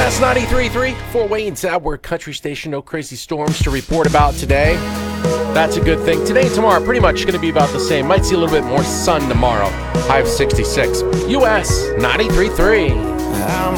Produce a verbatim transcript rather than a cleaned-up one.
S ninety-three point three, Fort Wayne's our country station. No crazy storms to report about today. That's a good thing. Today and tomorrow pretty much going to be about the same. Might see a little bit more sun tomorrow. High of sixty-six. U S ninety-three point three. I'm